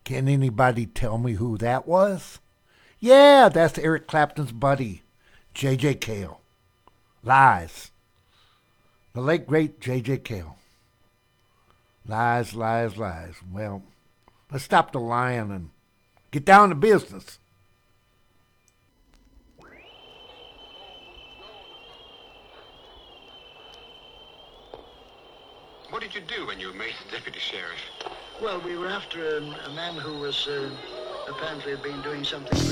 Can anybody tell me who that was? Yeah, that's Eric Clapton's buddy, J.J. Cale. Lies. The late, great J.J. Cale. Lies, lies, lies. Well, let's stop the lying and get down to business. What did you do when you were made deputy sheriff? Well, we were after a man who was apparently had been doing something